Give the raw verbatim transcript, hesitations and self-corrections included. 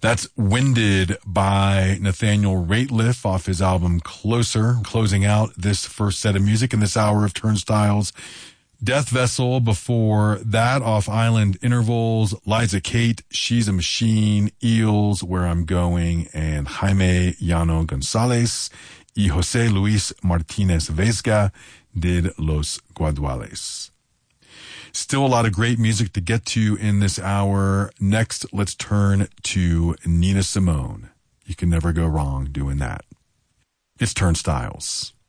That's Winded by Nathaniel Rateliff off his album Closer, closing out this first set of music in this hour of Turnstiles. Death Vessel before that off Island Intervals, Liza Kate, She's a Machine, Eels, Where I'm Going, and Jaime Llano Gonzalez y Jose Luis Martinez Vesga did Los Guaduales. Still a lot of great music to get to in this hour. Next, let's turn to Nina Simone. You can never go wrong doing that. It's Turnstiles.